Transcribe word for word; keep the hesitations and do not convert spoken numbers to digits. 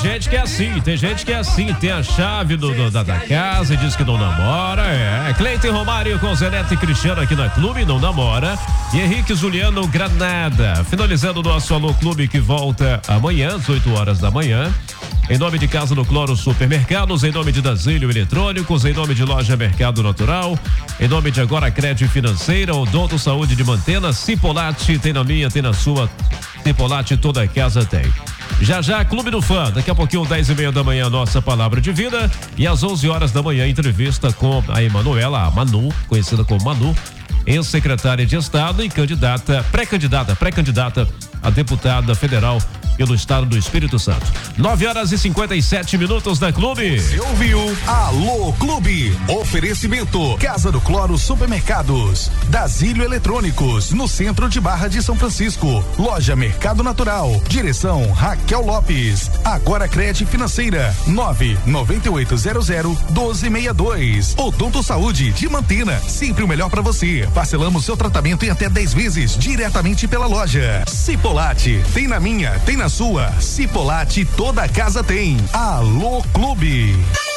gente que é assim, tem gente que é assim, tem a chave do, do da, da casa e diz que não namora, é. Cleiton Romário com Zenete e Cristiano aqui na Clube, não namora. E Henrique Juliano Granada, finalizando o nosso Alô Clube que volta amanhã, às oito horas da manhã. Em nome de Casa do Cloro Supermercados, em nome de Dazílio Eletrônicos, em nome de Loja Mercado Natural, em nome de Agora Crédito Financeira, Odonto Saúde de Mantena, Cipolate, tem na minha, tem na sua, Cipolate toda casa tem. Já já, Clube do Fã, daqui a pouquinho, dez e meia da manhã, nossa Palavra de Vida, e às onze horas da manhã, entrevista com a Emanuela, a Manu, conhecida como Manu, ex-secretária de Estado e candidata, pré-candidata, pré-candidata a deputada federal pelo estado do Espírito Santo. nove horas e cinquenta e sete minutos da Clube. Você ouviu? Alô Clube. Oferecimento Casa do Cloro Supermercados, Dazílio Eletrônicos, no centro de Barra de São Francisco. Loja Mercado Natural. Direção Raquel Lopes. Agora Crédito Financeira. nove nove oito zero zero um dois seis dois. Odonto Saúde de Mantena. Sempre o melhor para você. Parcelamos seu tratamento em até dez vezes diretamente pela loja. Cipolate. Tem na minha, tem na sua. Cipolate toda casa tem. Alô Clube.